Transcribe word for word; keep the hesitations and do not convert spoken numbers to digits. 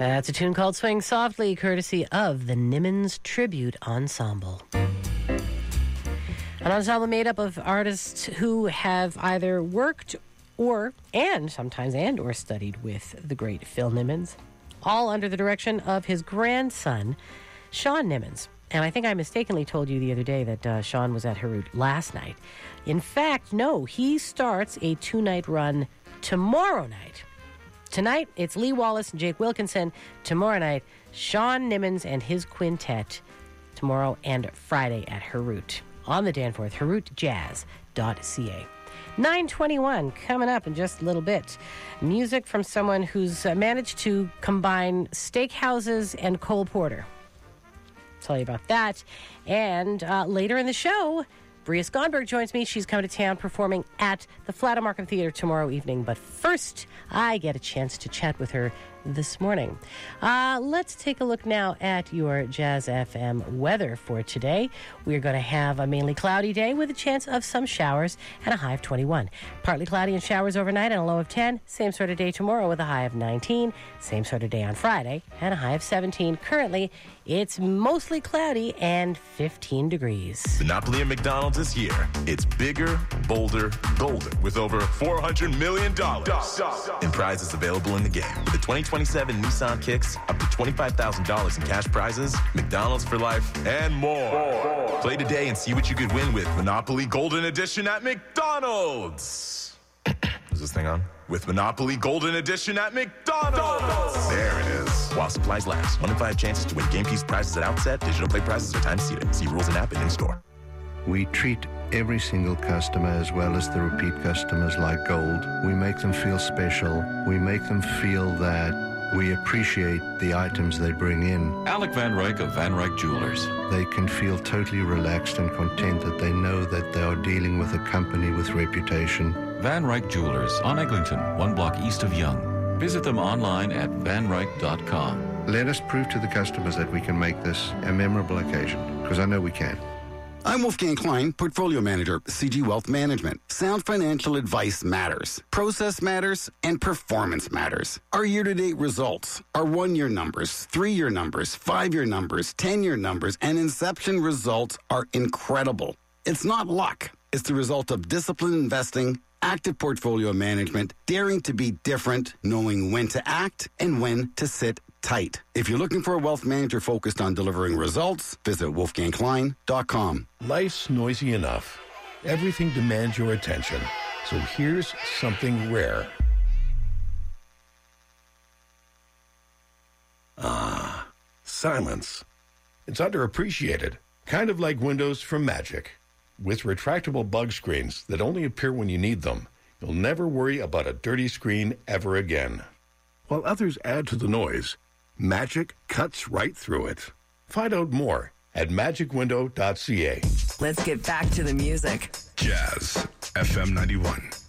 That's a tune called Swing Softly, courtesy of the Nimmons Tribute Ensemble. An ensemble made up of artists who have either worked or, and sometimes and or studied with the great Phil Nimmons, all under the direction of his grandson, Shawn Nimmons. And I think I mistakenly told you the other day that uh, Shawn was at Harut last night. In fact, no, he starts a two-night run tomorrow night. Tonight, it's Lee Wallace and Jake Wilkinson. Tomorrow night, Shawn Nimmons and his quintet. Tomorrow and Friday at Harut. On the Danforth, harut jazz dot c a. nine twenty-one, coming up in just a little bit. Music from someone who's uh, managed to combine steakhouses and Cole Porter. Tell you about that. And uh, later in the show, Bria Skonberg joins me. She's coming to town performing at the Flatiron Markham Theatre tomorrow evening. But first, I get a chance to chat with her this morning. Uh, let's take a look now at your Jazz F M weather for today. We're going to have a mainly cloudy day with a chance of some showers and a high of twenty-one. Partly cloudy and showers overnight and a low of ten. Same sort of day tomorrow with a high of nineteen. Same sort of day on Friday and a high of seventeen. Currently, it's mostly cloudy and fifteen degrees. Monopoly at McDonald's this year. It's bigger, bolder, golder with over four hundred million dollars in prizes available in the game. With the twenty twenty-seven Nissan Kicks, up to twenty-five thousand dollars in cash prizes, McDonald's for life, and more. more. Play today and see what you could win with Monopoly Golden Edition at McDonald's. Is this thing on? With Monopoly Golden Edition at McDonald's. There it is. While supplies last. One in five chances to win game piece prizes at outset. Digital play prizes are time seated. See rules and app and in-store. We treat every single customer as well as the repeat customers like gold. We make them feel special. We make them feel that we appreciate the items they bring in. Alec Van Ryk of Van Ryk Jewelers. They can feel totally relaxed and content that they know that they are dealing with a company with reputation. Van Ryk Jewelers on Eglinton, one block east of Yonge. Visit them online at van ryk dot com. Let us prove to the customers that we can make this a memorable occasion, because I know we can. I'm Wolfgang Klein, Portfolio Manager, C G Wealth Management. Sound financial advice matters. Process matters, and performance matters. Our year-to-date results, our one-year numbers, three-year numbers, five-year numbers, ten-year numbers, and inception results are incredible. It's not luck. It's the result of disciplined investing, active portfolio management, daring to be different, knowing when to act and when to sit tight. If you're looking for a wealth manager focused on delivering results, visit wolfgang klein dot com. Life's noisy enough. Everything demands your attention. So here's something rare. Ah, silence. It's underappreciated. Kind of like windows from Magic. With retractable bug screens that only appear when you need them, you'll never worry about a dirty screen ever again. While others add to the noise, Magic cuts right through it. Find out more at magic window dot c a. Let's get back to the music. Jazz F M ninety-one.